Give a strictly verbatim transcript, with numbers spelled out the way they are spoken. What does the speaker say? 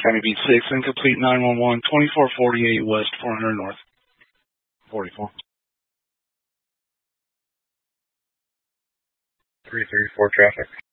Miami Beach six, incomplete nine one one, twenty-four forty-eight West, four hundred North. forty-four. three three four traffic.